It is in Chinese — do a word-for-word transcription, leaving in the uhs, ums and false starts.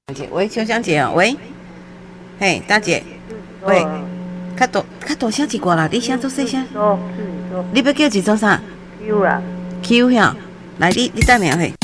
姐，喂，秋香姐哦，喂，嘿，大姐，喂，较大较大声一寡啦，你声做细声。 说，是你说你要叫一组啥 Q 啦， ？Q 呀，来，你你带名嘿。